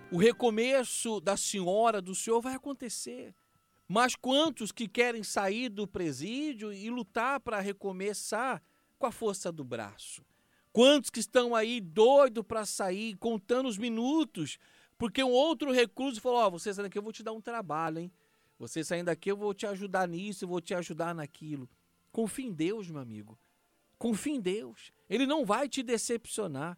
O recomeço da senhora, do senhor vai acontecer. Mas quantos que querem sair do presídio e lutar para recomeçar com a força do braço? Quantos que estão aí doidos para sair, contando os minutos, porque um outro recluso falou, você saindo daqui eu vou te dar um trabalho, hein? Você saindo daqui eu vou te ajudar nisso, eu vou te ajudar naquilo. Confie em Deus, meu amigo. Confie em Deus. Ele não vai te decepcionar.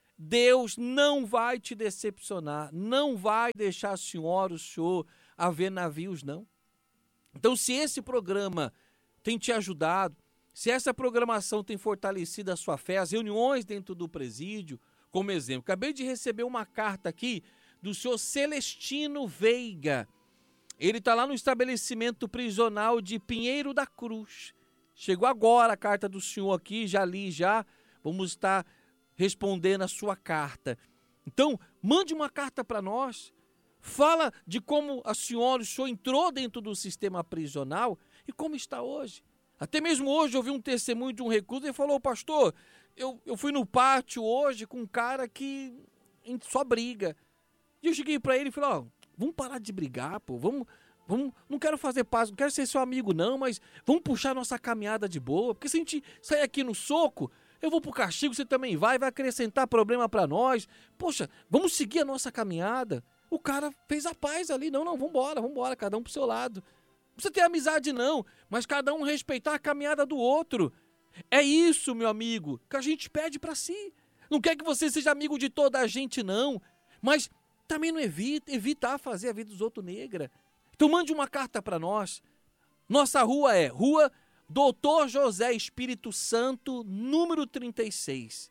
Deus não vai te decepcionar. Não vai deixar a senhora, o senhor, a ver navios, não. Então, se esse programa tem te ajudado, se essa programação tem fortalecido a sua fé, as reuniões dentro do presídio, como exemplo, acabei de receber uma carta aqui do senhor Celestino Veiga. Ele está lá no estabelecimento prisional de Pinheiro da Cruz. Chegou agora a carta do senhor aqui, já li, já. Vamos estar respondendo a sua carta. Então, mande uma carta para nós. Fala de como a senhora, o senhor entrou dentro do sistema prisional e como está hoje. Até mesmo hoje eu vi um testemunho de um recluso e falou, pastor, eu fui no pátio hoje com um cara que só briga. E eu cheguei para ele e falei, vamos parar de brigar, pô, vamos, não quero fazer paz, não quero ser seu amigo não, mas vamos puxar nossa caminhada de boa, porque se a gente sair aqui no soco, eu vou pro castigo, você também vai acrescentar problema para nós. Poxa, vamos seguir a nossa caminhada. O cara fez a paz ali, não, vambora, cada um pro seu lado. Não precisa ter amizade não, mas cada um respeitar a caminhada do outro. É isso, meu amigo, que a gente pede para si. Não quer que você seja amigo de toda a gente não, mas também não evitar fazer a vida dos outros negra. Então mande uma carta para nós. Nossa rua é Rua Doutor José Espírito Santo, número 36.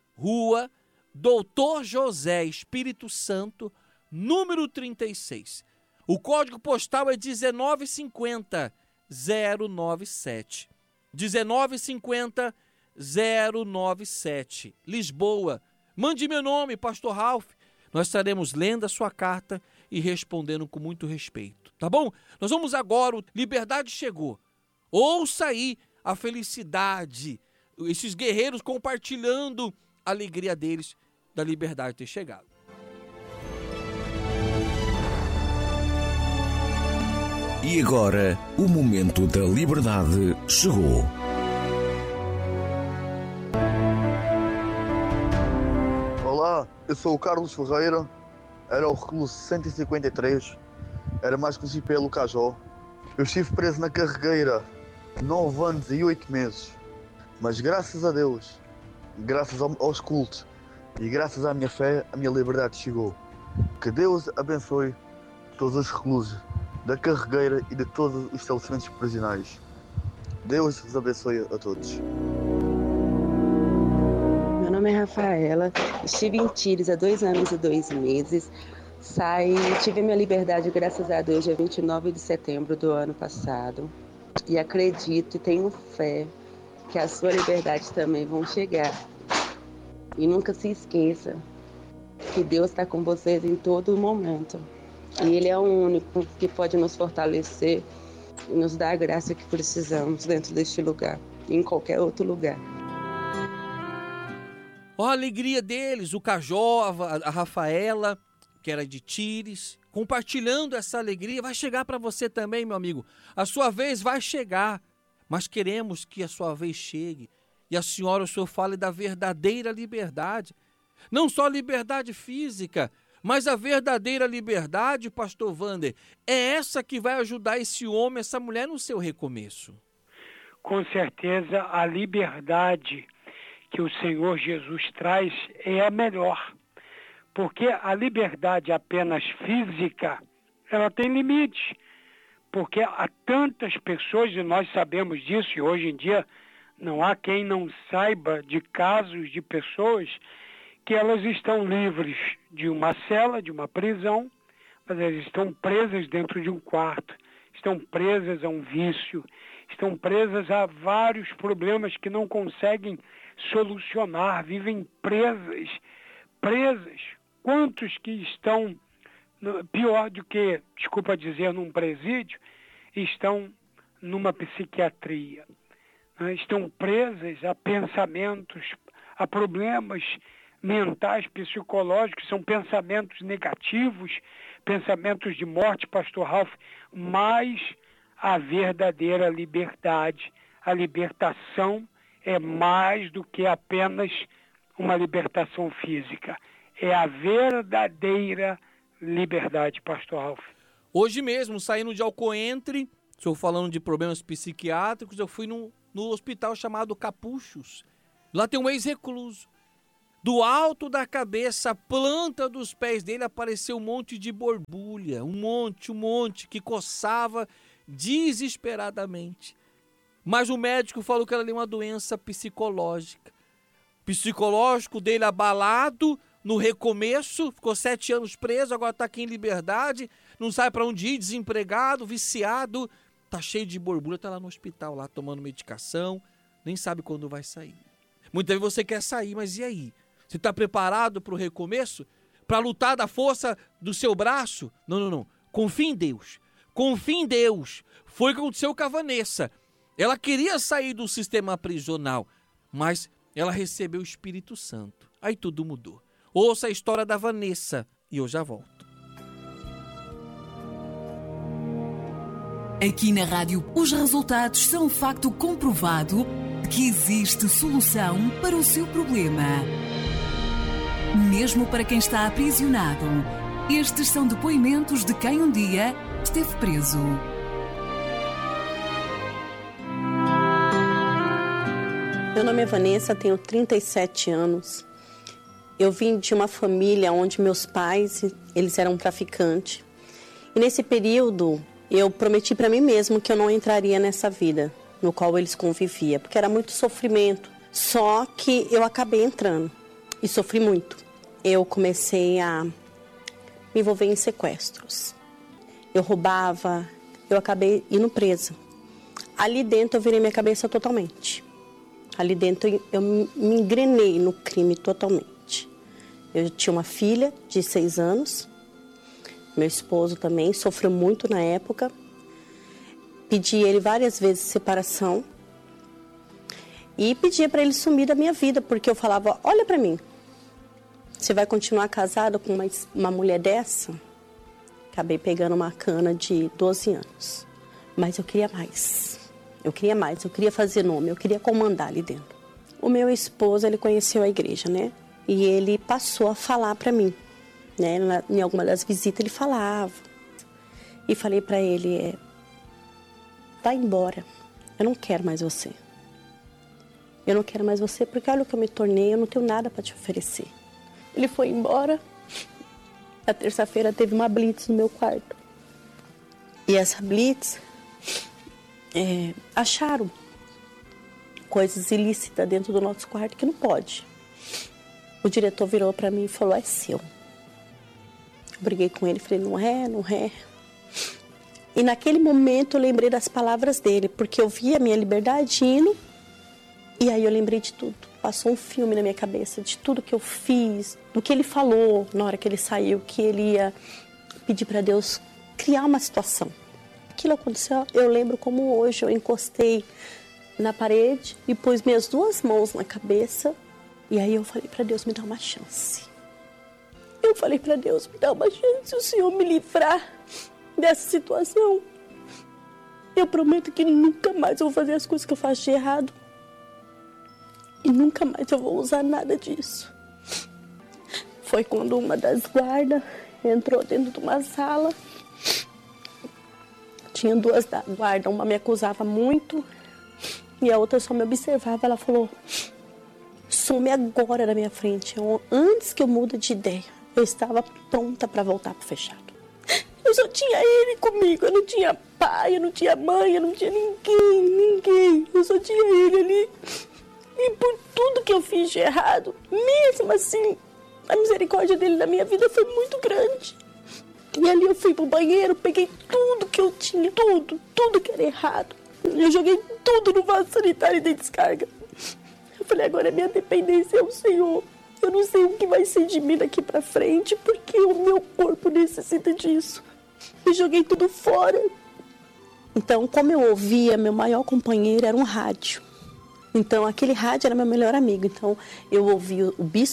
Rua Doutor José Espírito Santo, número 36. O código postal é 1950097. 1950097. Lisboa. Mande meu nome, Pastor Ralph. Nós estaremos lendo a sua carta e respondendo com muito respeito, tá bom? Nós vamos agora, Liberdade Chegou. Ouça aí a felicidade, esses guerreiros compartilhando a alegria deles da liberdade ter chegado. E agora, o momento da liberdade chegou. Olá, eu sou o Carlos Ferreira, era o recluso 153, era mais conhecido pelo Cajó. Eu estive preso na Carregueira 9 anos e 8 meses, mas graças a Deus, graças aos cultos e graças à minha fé, a minha liberdade chegou. Que Deus abençoe todos os reclusos da Carregueira e de todos os estabelecimentos prisionais. Deus os abençoe a todos. Meu nome é Rafaela, estive em Tíris há 2 anos e 2 meses. Tive minha liberdade, graças a Deus, dia 29 de setembro do ano passado. E acredito e tenho fé que a sua liberdade também vão chegar. E nunca se esqueça que Deus está com vocês em todo momento. E Ele é o único que pode nos fortalecer e nos dar a graça que precisamos dentro deste lugar e em qualquer outro lugar. Olha a alegria deles, o Cajó, a Rafaela, que era de Tíris, compartilhando essa alegria. Vai chegar para você também, meu amigo. A sua vez vai chegar, mas queremos que a sua vez chegue. E a senhora, o senhor fale da verdadeira liberdade. Não só liberdade física, mas a verdadeira liberdade, pastor Wander, é essa que vai ajudar esse homem, essa mulher no seu recomeço. Com certeza, a liberdade que o Senhor Jesus traz é a melhor. Porque a liberdade apenas física, ela tem limite. Porque há tantas pessoas, e nós sabemos disso, e hoje em dia não há quem não saiba de casos de pessoas que elas estão livres de uma cela, de uma prisão, mas elas estão presas dentro de um quarto, estão presas a um vício, estão presas a vários problemas que não conseguem solucionar, vivem presas. Quantos que estão, pior do que, desculpa dizer, num presídio, estão numa psiquiatria, né? Estão presas a pensamentos, a problemas mentais, psicológicos, são pensamentos negativos, pensamentos de morte, pastor Ralph, mas a verdadeira liberdade, a libertação é mais do que apenas uma libertação física. É a verdadeira liberdade, pastor Ralph. Hoje mesmo, saindo de Alcoentre, estou falando de problemas psiquiátricos, eu fui no hospital chamado Capuchos. Lá tem um ex-recluso. Do alto da cabeça, a planta dos pés dele, apareceu um monte de borbulha, um monte, que coçava desesperadamente. Mas o médico falou que era ali uma doença psicológica. Psicológico dele abalado no recomeço, ficou 7 anos preso, agora está aqui em liberdade, não sabe para onde ir, desempregado, viciado, tá cheio de borbulha, tá lá no hospital, lá tomando medicação, nem sabe quando vai sair. Muitas vezes você quer sair, mas e aí? Você está preparado para o recomeço? Para lutar da força do seu braço? Não. Confie em Deus. Confie em Deus. Foi o que aconteceu com a Vanessa. Ela queria sair do sistema prisional, mas ela recebeu o Espírito Santo. Aí tudo mudou. Ouça a história da Vanessa e eu já volto. Aqui na rádio, os resultados são um facto comprovado que existe solução para o seu problema. Mesmo para quem está aprisionado, estes são depoimentos de quem um dia esteve preso. Meu nome é Vanessa, tenho 37 anos. Eu vim de uma família onde meus pais, eles eram traficantes. E nesse período, eu prometi para mim mesmo que eu não entraria nessa vida no qual eles conviviam, porque era muito sofrimento. Só que eu acabei entrando e sofri muito. Eu comecei a me envolver em sequestros. Eu roubava, eu acabei indo presa. Ali dentro eu virei minha cabeça totalmente. Ali dentro eu me engrenei no crime totalmente. Eu tinha uma filha de 6 anos. Meu esposo também sofreu muito na época. Pedi ele várias vezes separação. E pedia para ele sumir da minha vida, porque eu falava, olha para mim. Você vai continuar casado com uma mulher dessa? Acabei pegando uma cana de 12 anos. Mas eu queria mais. Eu queria fazer nome, eu queria comandar ali dentro. O meu esposo, ele conheceu a igreja, né? E ele passou a falar para mim, né? Em alguma das visitas ele falava. E falei para ele, vai embora, eu não quero mais você. Eu não quero mais você porque olha o que eu me tornei, eu não tenho nada para te oferecer. Ele foi embora. Na terça-feira teve uma blitz no meu quarto. E essa blitz, acharam coisas ilícitas dentro do nosso quarto que não pode. O diretor virou para mim e falou, é seu. Eu briguei com ele, falei, não é. E naquele momento eu lembrei das palavras dele, porque eu vi a minha liberdade indo, e aí eu lembrei de tudo. Passou um filme na minha cabeça de tudo que eu fiz, do que ele falou na hora que ele saiu, que ele ia pedir para Deus criar uma situação. Aquilo aconteceu, eu lembro como hoje eu encostei na parede e pus minhas 2 mãos na cabeça, e aí eu falei para Deus, me dá uma chance. Eu falei para Deus, me dá uma chance, o Senhor me livrar dessa situação. Eu prometo que nunca mais eu vou fazer as coisas que eu faço de errado. E nunca mais eu vou usar nada disso. Foi quando uma das guardas entrou dentro de uma sala. Tinha 2 da guarda, uma me acusava muito e a outra só me observava. Ela falou, some agora da minha frente. Antes que eu mude de ideia, eu estava pronta para voltar pro fechado. Eu só tinha ele comigo, eu não tinha pai, eu não tinha mãe, eu não tinha ninguém. Eu só tinha ele ali. E por tudo que eu fiz de errado, mesmo assim, a misericórdia dele na minha vida foi muito grande. E ali eu fui pro banheiro, peguei tudo que eu tinha, tudo que era errado. Eu joguei tudo no vaso sanitário e dei descarga. Eu falei, agora minha dependência é o Senhor. Eu não sei o que vai ser de mim daqui pra frente, porque o meu corpo necessita disso. Eu joguei tudo fora. Então, como eu ouvia, meu maior companheiro era um rádio. Então, aquele rádio era meu melhor amigo. Então, eu ouvia o bispo,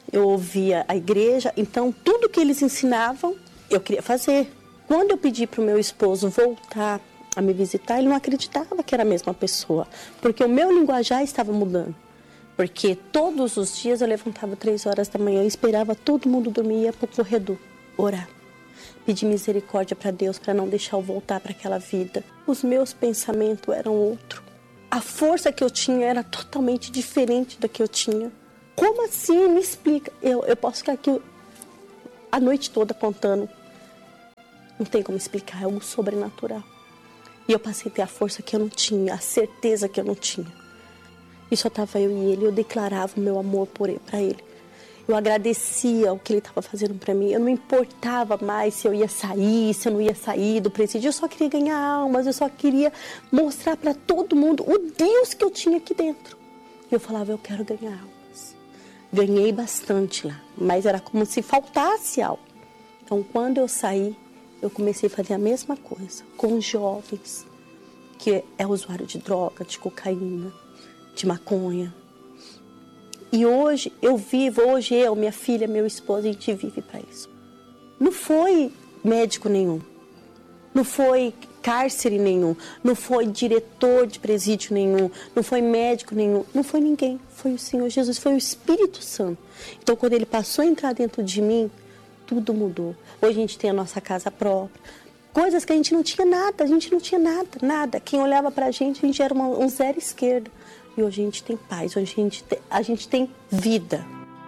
eu ouvia a igreja, então tudo que eles ensinavam, eu queria fazer. Quando eu pedi para o meu esposo voltar a me visitar, ele não acreditava que era a mesma pessoa, porque o meu linguajar estava mudando. Porque todos os dias eu levantava 3 horas da manhã, eu esperava todo mundo dormir e ia para o corredor orar. Pedir misericórdia para Deus para não deixar eu voltar para aquela vida. Os meus pensamentos eram outros. A força que eu tinha era totalmente diferente da que eu tinha. Como assim? Me explica. Eu posso ficar aqui a noite toda contando. Não tem como explicar, é algo sobrenatural. E eu passei a ter a força que eu não tinha, a certeza que eu não tinha. E só estava eu e ele, eu declarava o meu amor para ele. Eu agradecia o que ele estava fazendo para mim. Eu não importava mais se eu ia sair, se eu não ia sair do presídio. Eu só queria ganhar almas, eu só queria mostrar para todo mundo o Deus que eu tinha aqui dentro. E eu falava, eu quero ganhar almas. Ganhei bastante lá, mas era como se faltasse algo. Então, quando eu saí, eu comecei a fazer a mesma coisa com jovens, que é usuário de droga, de cocaína, de maconha. E hoje eu vivo, minha filha, meu esposo, a gente vive para isso. Não foi médico nenhum, não foi cárcere nenhum, não foi diretor de presídio nenhum, não foi médico nenhum, não foi ninguém. Foi o Senhor Jesus, foi o Espírito Santo. Então, quando ele passou a entrar dentro de mim, tudo mudou. Hoje a gente tem a nossa casa própria. Coisas que a gente não tinha nada, nada. Quem olhava pra gente era um zero esquerda. E hoje a gente tem paz, hoje a gente tem vida.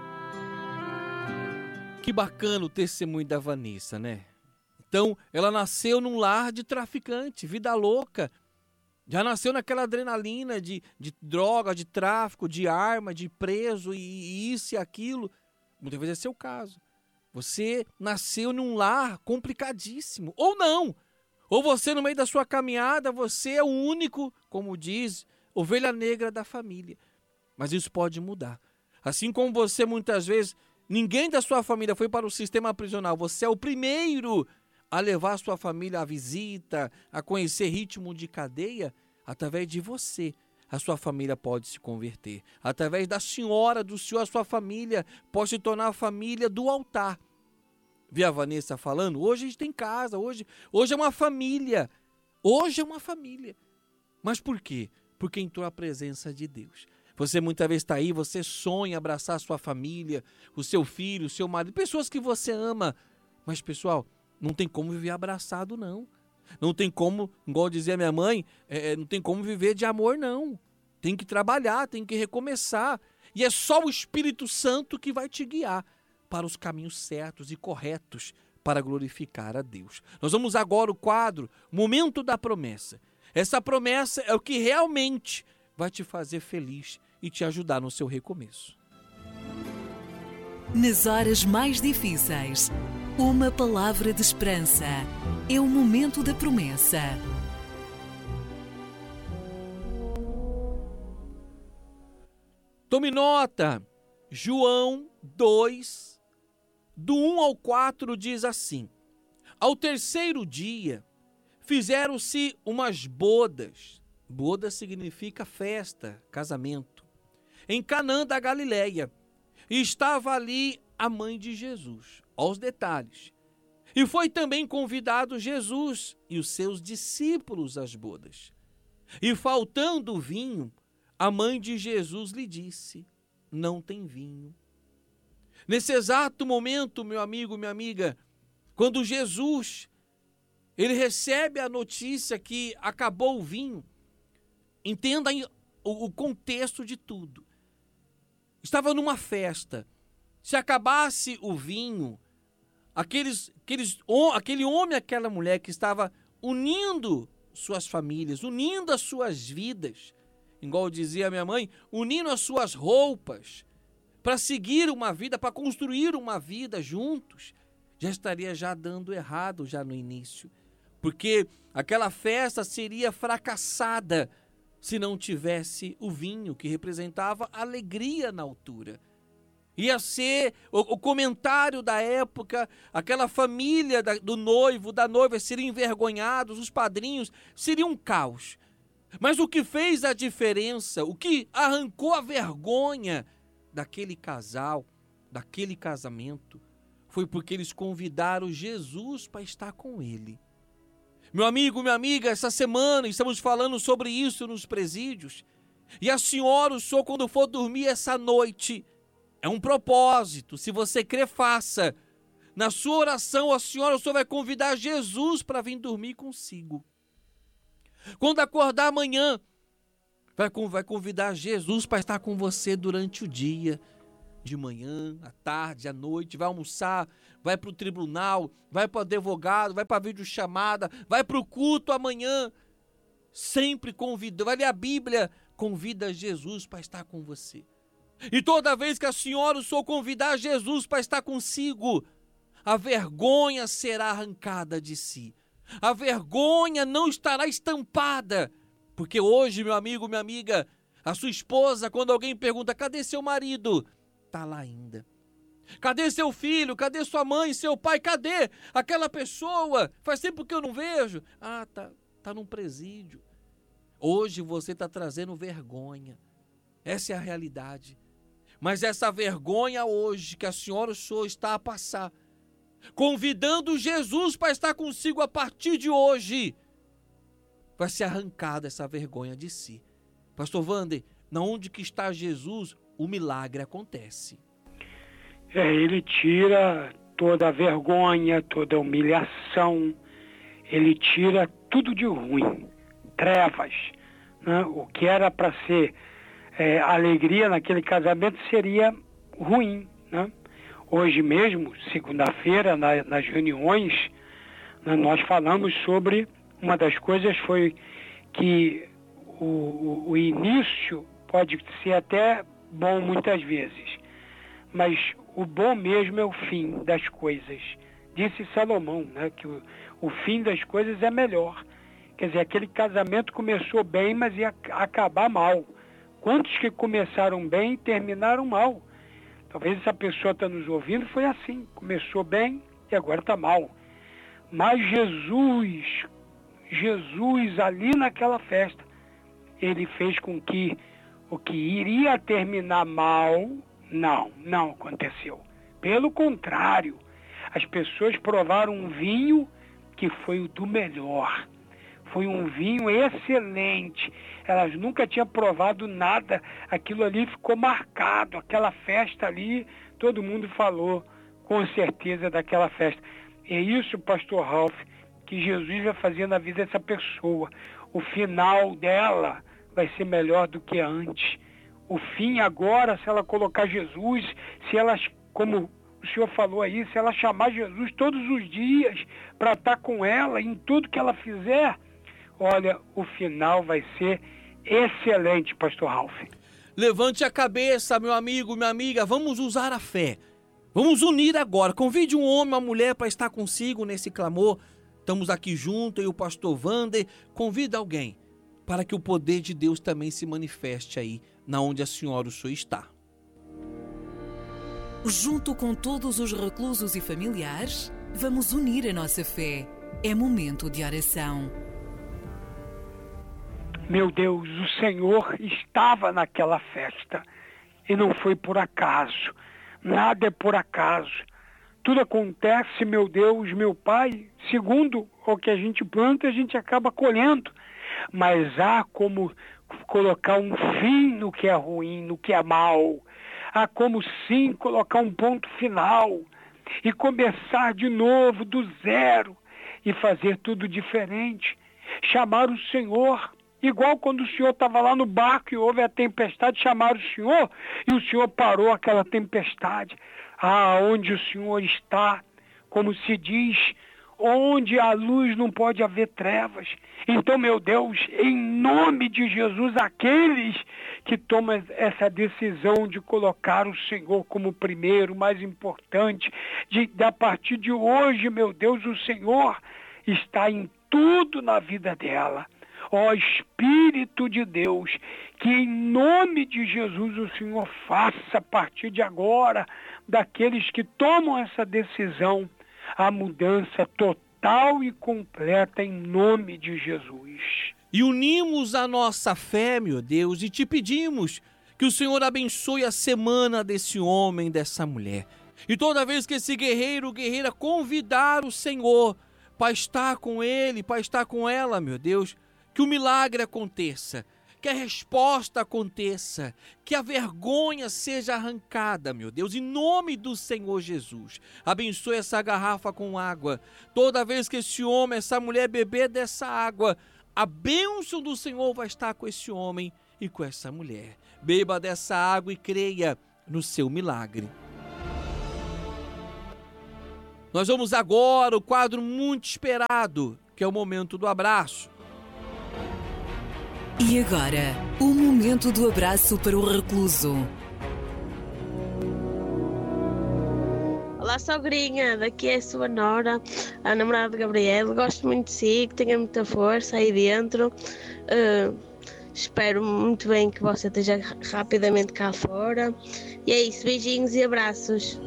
Que bacana o testemunho da Vanessa, né? Então, ela nasceu num lar de traficante, vida louca. Já nasceu naquela adrenalina de droga, de tráfico, de arma, de preso e isso e aquilo. Muitas vezes é seu caso. Você nasceu num lar complicadíssimo. Ou não. Ou você, no meio da sua caminhada, você é o único, como diz, ovelha negra da família. Mas isso pode mudar. Assim como você, muitas vezes, ninguém da sua família foi para o sistema prisional. Você é o primeiro a levar a sua família à visita, a conhecer ritmo de cadeia. Através de você, a sua família pode se converter. Através da senhora, do senhor, a sua família pode se tornar a família do altar. Vi a Vanessa falando, hoje a gente tem casa, hoje é uma família. Hoje é uma família. Mas por quê? Porque entrou a presença de Deus. Você muitas vezes está aí, você sonha abraçar a sua família, o seu filho, o seu marido, pessoas que você ama. Mas, pessoal, não tem como viver abraçado, não. Não tem como, igual dizia minha mãe, não tem como viver de amor, não. Tem que trabalhar, tem que recomeçar. E é só o Espírito Santo que vai te guiar para os caminhos certos e corretos para glorificar a Deus. Nós vamos agora ao quadro Momento da Promessa. Essa promessa é o que realmente vai te fazer feliz e te ajudar no seu recomeço. Nas horas mais difíceis, uma palavra de esperança. É o momento da promessa. Tome nota, João 2, do 1 ao 4 diz assim: Ao terceiro dia, fizeram-se umas bodas. Boda significa festa, casamento. Em Canaã da Galileia. E estava ali a mãe de Jesus. Olha os detalhes. E foi também convidado Jesus e os seus discípulos às bodas. E faltando o vinho, a mãe de Jesus lhe disse: não tem vinho. Nesse exato momento, meu amigo, minha amiga, quando Jesus, ele recebe a notícia que acabou o vinho, entenda o contexto de tudo. Estava numa festa. Se acabasse o vinho, aquele homem e aquela mulher que estava unindo suas famílias, unindo as suas vidas, igual dizia minha mãe, unindo as suas roupas, para seguir uma vida, para construir uma vida juntos, já estaria já dando errado já no início. Porque aquela festa seria fracassada se não tivesse o vinho, que representava alegria na altura. Ia ser o comentário da época, aquela família do noivo, da noiva seriam envergonhados, os padrinhos, seria um caos. Mas o que fez a diferença, o que arrancou a vergonha daquele casal, daquele casamento foi porque eles convidaram Jesus para estar com ele. Meu amigo, minha amiga, essa semana estamos falando sobre isso nos presídios. E a senhora, o senhor, quando for dormir essa noite, é um propósito. Se você crer, faça. Na sua oração, a senhora, o senhor vai convidar Jesus para vir dormir consigo. Quando acordar amanhã, vai convidar Jesus para estar com você durante o dia. De manhã, à tarde, à noite, vai almoçar, vai para o tribunal, vai para o advogado, vai para a videochamada, vai para o culto amanhã. Sempre convida, vai ler a Bíblia, convida Jesus para estar com você. E toda vez que a senhora, o senhor convidar Jesus para estar consigo, a vergonha será arrancada de si. A vergonha não estará estampada. Porque hoje, meu amigo, minha amiga, a sua esposa, quando alguém pergunta, cadê seu marido? Está lá ainda. Cadê seu filho? Cadê sua mãe, seu pai? Cadê aquela pessoa? Faz tempo que eu não vejo. Ah, tá num presídio. Hoje você está trazendo vergonha. Essa é a realidade. Mas essa vergonha hoje que a senhora, o senhor está a passar, convidando Jesus para estar consigo a partir de hoje, vai ser arrancada essa vergonha de si. Pastor Wander, na onde que está Jesus, o milagre acontece. Ele tira toda a vergonha, toda a humilhação, ele tira tudo de ruim, trevas, né? O que era para ser alegria naquele casamento seria ruim, né? Hoje mesmo, segunda-feira, nas reuniões, né, nós falamos sobre, uma das coisas foi que o início pode ser até bom muitas vezes, mas o bom mesmo é o fim das coisas. Disse Salomão, né, que o fim das coisas é melhor. Quer dizer, aquele casamento começou bem, mas ia acabar mal. Quantos que começaram bem e terminaram mal? Talvez essa pessoa está nos ouvindo, foi assim, começou bem e agora está mal. Mas Jesus ali naquela festa, ele fez com que o que iria terminar mal, não aconteceu. Pelo contrário, as pessoas provaram um vinho que foi o do melhor. Foi um vinho excelente. Elas nunca tinham provado nada. Aquilo ali ficou marcado. Aquela festa ali, todo mundo falou com certeza daquela festa. É isso, pastor Ralph, que Jesus vai fazer na vida dessa pessoa. O final dela vai ser melhor do que antes. O fim agora, se ela colocar Jesus, se ela, como o senhor falou aí, se ela chamar Jesus todos os dias para estar com ela em tudo que ela fizer, olha, o final vai ser excelente, pastor Ralph. Levante a cabeça, meu amigo, minha amiga, vamos usar a fé. Vamos unir agora. Convide um homem, uma mulher para estar consigo nesse clamor. Estamos aqui juntos, eu e o pastor Wander. Convida alguém para que o poder de Deus também se manifeste aí, na onde a senhora, o senhor está. Junto com todos os reclusos e familiares, vamos unir a nossa fé. É momento de oração. Meu Deus, o Senhor estava naquela festa e não foi por acaso. Nada é por acaso. Tudo acontece, meu Deus, meu Pai, segundo o que a gente planta, a gente acaba colhendo. Mas há como colocar um fim no que é ruim, no que é mal. Há como sim colocar um ponto final e começar de novo do zero e fazer tudo diferente. Chamar o Senhor, igual quando o Senhor estava lá no barco e houve a tempestade, chamaram o Senhor e o Senhor parou aquela tempestade. Ah, onde o Senhor está, como se diz, onde a luz não pode haver trevas. Então, meu Deus, em nome de Jesus, aqueles que tomam essa decisão de colocar o Senhor como primeiro, mais importante, a partir de hoje, meu Deus, o Senhor está em tudo na vida dela. Ó Espírito de Deus, que em nome de Jesus o Senhor faça a partir de agora, daqueles que tomam essa decisão, a mudança total e completa em nome de Jesus. E unimos a nossa fé, meu Deus, e te pedimos Que o Senhor abençoe a semana desse homem, dessa mulher. E toda vez que esse guerreiro ou guerreira convidar o Senhor para estar com ele, para estar com ela, meu Deus, que o milagre aconteça, que a resposta aconteça, que a vergonha seja arrancada, meu Deus, em nome do Senhor Jesus. Abençoe essa garrafa com água. Toda vez que esse homem, essa mulher beber dessa água, a bênção do Senhor vai estar com esse homem e com essa mulher. Beba dessa água e creia no seu milagre. Nós vamos agora ao quadro muito esperado, que é o momento do abraço. E agora, o momento do abraço para o recluso. Olá, sogrinha, daqui é a sua nora, a namorada de Gabriel. Gosto muito de si, que tenha muita força aí dentro. Espero muito bem que você esteja rapidamente cá fora. E é isso, beijinhos e abraços.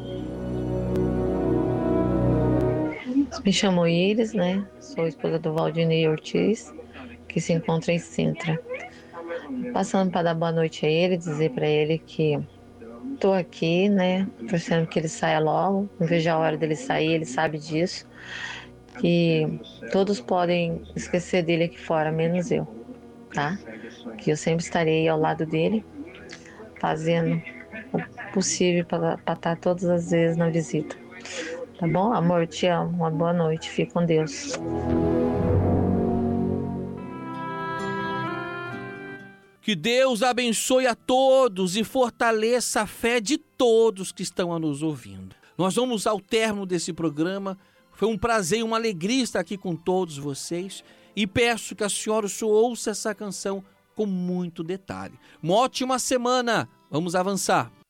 Me chamo Iris, né? Sou esposa do Valdinei Ortiz, que se encontra em Sintra. Passando para dar boa noite a ele, dizer para ele que estou aqui, né? Torcendo que ele saia logo, não vejo a hora dele sair, ele sabe disso. Que todos podem esquecer dele aqui fora, menos eu, tá? Que eu sempre estarei ao lado dele, fazendo o possível para estar todas as vezes na visita. Tá bom? Amor, te amo. Uma boa noite. Fique com Deus. Que Deus abençoe a todos e fortaleça a fé de todos que estão a nos ouvindo. Nós vamos ao término desse programa. Foi um prazer e uma alegria estar aqui com todos vocês. E peço que a senhora ouça essa canção com muito detalhe. Uma ótima semana. Vamos avançar.